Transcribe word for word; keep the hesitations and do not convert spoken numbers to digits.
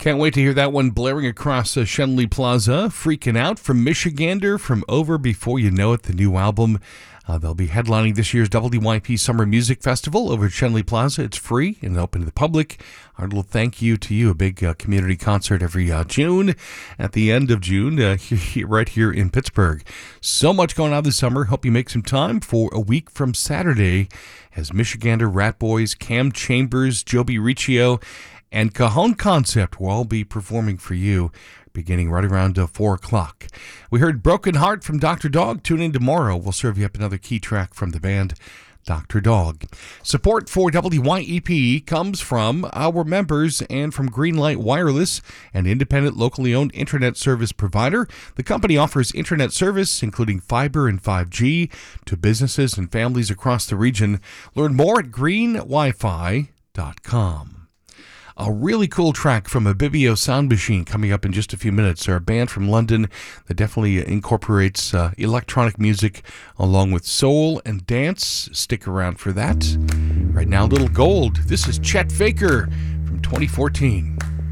Can't wait to hear that one blaring across uh, Schenley Plaza. Freaking Out from Michigander from Over Before You Know It, the new album. Uh, they'll be headlining this year's W Y P Summer Music Festival over at Schenley Plaza. It's free and open to the public. Our little thank you to you, a big uh, community concert every uh, June, at the end of June, uh, right here in Pittsburgh. So much going on this summer. Hope you make some time for a week from Saturday as Michigander, Rat Boys, Cam Chambers, Joby Riccio, and Cajon Concept will all be performing for you beginning right around uh, four o'clock. We heard Broken Heart from Doctor Dog. Tune in tomorrow. We'll serve you up another key track from the band Doctor Dog. Support for W Y E P comes from our members and from Greenlight Wireless, an independent, locally owned internet service provider. The company offers internet service, including fiber and five G, to businesses and families across the region. Learn more at green wi fi dot com. A really cool track from Abibio Sound Machine coming up in just a few minutes. They're a band from London that definitely incorporates uh, electronic music along with soul and dance. Stick around for that. Right now, Little Gold. This is Chet Faker from twenty fourteen.